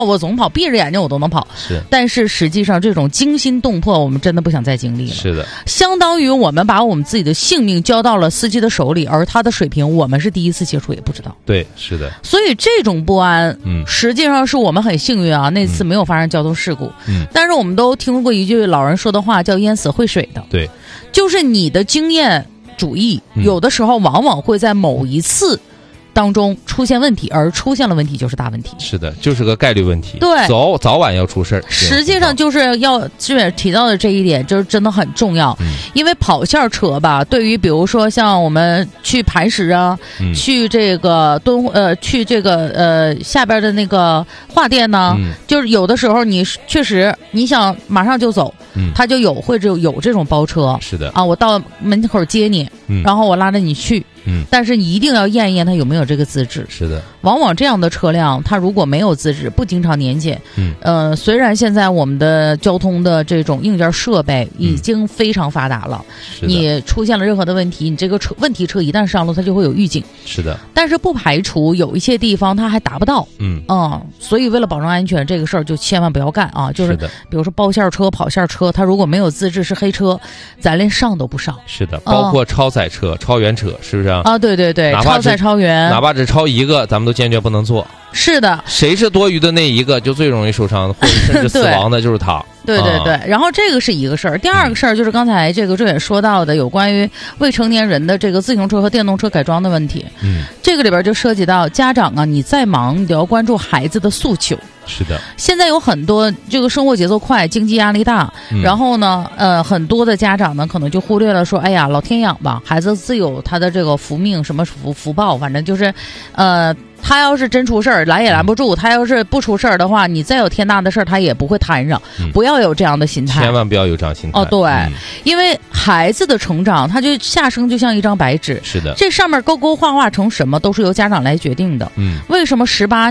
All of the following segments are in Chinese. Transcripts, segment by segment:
我总跑，闭着眼睛我都能跑。 是， 但是实际上这种惊心动魄，我们真的不想再经历了。 是的， 相当于我们把我们自己的性命交到了司机的手里，而他的水平我们是第一次接触也不知道。 对，是的。 所以这种不安，实际上是我们很幸运啊，那次没有发生交通事故。但是我们都听过一句老人说的话，叫淹死会水的。 对， 就是你的经验主义，有的时候往往会在某一次当中出现问题，而出现了问题就是大问题。 是的，就是个概率问题。 对， 早晚要出事儿。 实际上就是要这边提到的这一点，就是真的很重要。因为跑线车吧，对于比如说像我们去磐石啊，去这个去这个下边的那个桦店呢，就是有的时候你确实你想马上就走，他就有这种包车。 是的啊，我到门口接你，然后我拉着你去。但是你一定要验一验他有没有这个资质。 是的， 往往这样的车辆，它如果没有资质，不经常年检，虽然现在我们的交通的这种硬件设备已经非常发达了，你出现了任何的问题，你这个问题车一旦上路，它就会有预警。 是的， 但是不排除有一些地方它还达不到。所以为了保证安全，这个事儿就千万不要干啊！就是比如说包线车、跑线车，它如果没有资质是黑车，咱连上都不上。 是的，包括超载车、超员车，是不是？ 啊，对对对，超载超员， 哪怕只超一个，咱们都坚决不能做。 是的， 谁是多余的那一个，就最容易受伤，或者甚至死亡的就是他。 对对对，然后这个是一个事儿。第二个事儿就是刚才这也说到的有关于未成年人的这个自行车和电动车改装的问题。这个里边就涉及到家长啊，你再忙，你都要关注孩子的诉求。 是的， 现在有很多这个生活节奏快，经济压力大，然后呢，很多的家长呢可能就忽略了说，哎呀，老天养吧，孩子自有他的这个福命，什么福报，反正就是，他要是真出事儿，拦也拦不住；他要是不出事儿的话，你再有天大的事儿，他也不会摊上。不要有这样的心态， 千万不要有这样心态。 哦，对，因为孩子的成长，他就下生就像一张白纸。 是的， 这上面勾勾画画成什么，都是由家长来决定的。为什么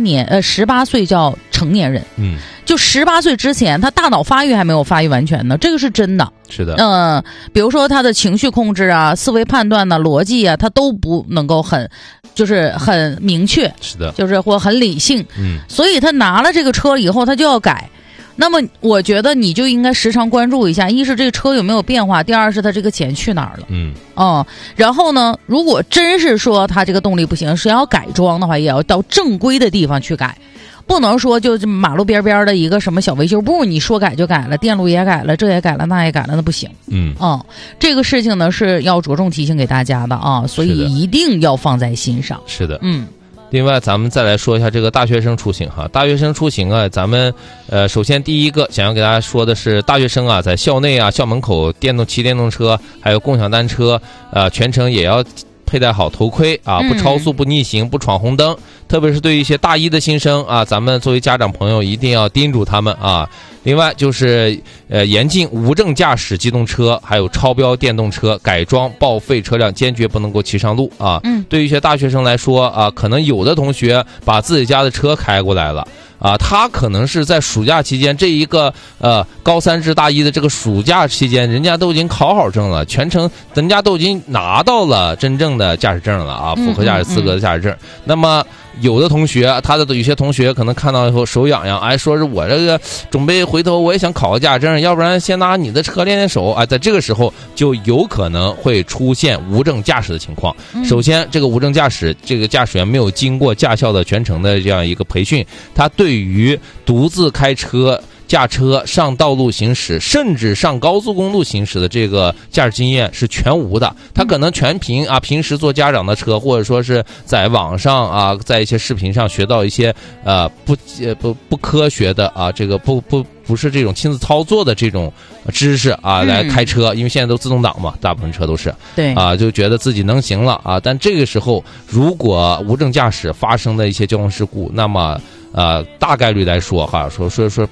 18岁叫成年人？就18岁之前，他大脑发育还没有发育完全呢，这个是真的。 是的， 比如说他的情绪控制啊、思维判断呐、逻辑啊，他都不能够就是很明确。 是的， 就是或很理性。所以他拿了这个车以后，他就要改。那么我觉得你就应该时常关注一下，一是这个车有没有变化，第二是他这个钱去哪儿了。然后呢，如果真是说他这个动力不行，是要改装的话，也要到正规的地方去改。不能说就马路边边的一个什么小维修部，你说改就改了，电路也改了，这也改了，那也改了，那不行。这个事情呢是要着重提醒给大家的啊，所以一定要放在心上。 是的，另外咱们再来说一下这个大学生出行哈，大学生出行啊，咱们首先第一个想要给大家说的是，大学生啊在校内啊、校门口骑电动车还有共享单车，全程也要佩戴好头盔啊，不超速、不逆行、不闯红灯。特别是对于一些大一的新生啊，咱们作为家长朋友一定要叮嘱他们啊。另外就是严禁无证驾驶机动车，还有超标电动车、改装报废车辆，坚决不能够骑上路啊。对于一些大学生来说啊，可能有的同学把自己家的车开过来了。他可能是在暑假期间，这一个高3至大一的这个暑假期间，人家都已经考好证了，全程人家都已经拿到了真正的驾驶证了啊，符合驾驶资格的驾驶证。那么有的同学，有些同学可能看到以后手痒痒，哎，说是我这个准备回头我也想考个驾驶证，要不然先拿你的车练练手。在这个时候就有可能会出现无证驾驶的情况。首先，这个无证驾驶，这个驾驶员没有经过驾校的全程的这样一个培训，他对于独自开车、驾车上道路行驶，甚至上高速公路行驶的这个驾驶经验是全无的。他可能全凭平时坐家长的车，或者说是在网上在一些视频上学到一些不科学的这个不是这种亲自操作的这种知识来开车，因为现在都自动挡嘛，大部分车都是对就觉得自己能行了但这个时候如果无证驾驶发生的一些交通事故，那么大概率来说说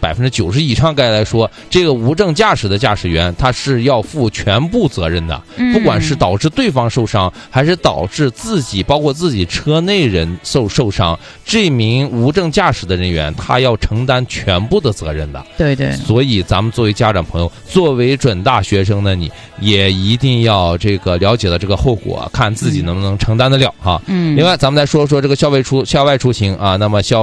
90%以上概率来说，这个无证驾驶的驾驶员他是要负全部责任的，不管是导致对方受伤，还是导致自己包括自己车内人受伤，这名无证驾驶的人员他要承担全部的责任的。 对对， 所以咱们作为家长朋友，作为准大学生的你也一定要这个了解到这个后果，看自己能不能承担得了哈。另外咱们再说说这个校外出行那么校外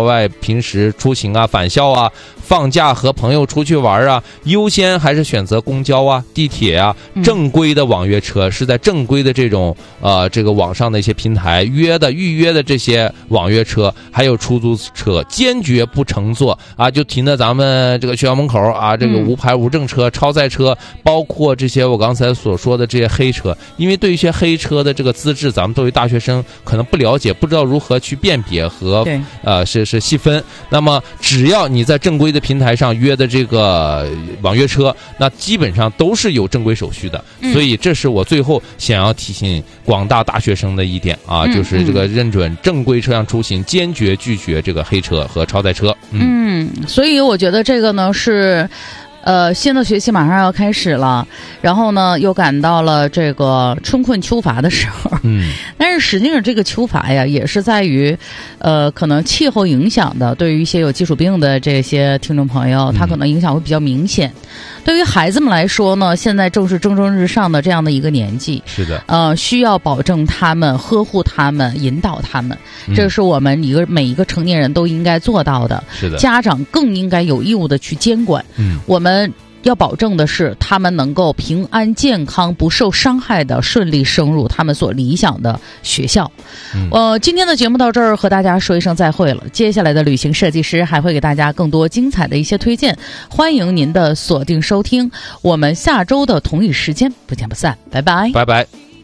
平时出行啊、返校啊、放假和朋友出去玩啊，优先还是选择公交啊、地铁啊，正规的网约车是在正规的这种这个网上的一些平台预约的这些网约车，还有出租车，坚决不乘坐啊，就停在咱们这个学校门口啊，这个无牌无证车、超载车，包括这些我刚才所说的这些黑车，因为对一些黑车的这个资质，咱们作为大学生可能不了解，不知道如何去辨别和是细分。那么只要你在正规的平台上约的这个网约车，那基本上都是有正规手续的。所以这是我最后想要提醒广大大学生的一点啊，就是这个认准正规车辆出行，坚决拒绝这个黑车和超载车。 所以我觉得这个呢是新的学期马上要开始了，然后呢又赶到了这个春困秋乏的时候。但是实际上这个秋乏呀也是在于可能气候影响的，对于一些有基础病的这些听众朋友，他可能影响会比较明显。对于孩子们来说呢，现在正是蒸蒸日上的这样的一个年纪， 是的， 需要保证他们、呵护他们、引导他们，这是我们每一个成年人都应该做到的。 是的， 家长更应该有义务的去监管。我们要保证的是他们能够平安健康不受伤害的顺利升入他们所理想的学校。今天的节目到这儿和大家说一声再会了，接下来的旅行设计师还会给大家更多精彩的一些推荐，欢迎您的锁定收听，我们下周的同一时间不见不散，拜拜。 拜拜。